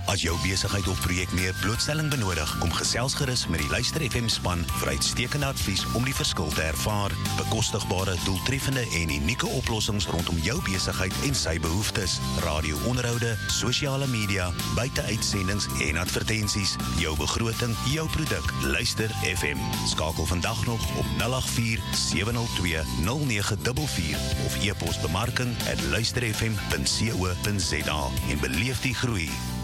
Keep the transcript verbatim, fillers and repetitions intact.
As jou besigheid of projek meer blootstelling benodig, kom gesels gerus met die Luister F M span vir uitstekende advies om die verskil te ervaar. Bekostigbare, doeltreffende en unieke oplossings rondom jou besigheid en sy behoeftes. Radio-onderhoude, sosiale media, buiteuitsendings en advertensies. Jou begroting, jou produk. Luister F M. Skakel vandag nog op nul agt vier, sewe nul twee, nul nege vier vier of e-pos bemarking at luister f m punt co punt za en beleef die groei.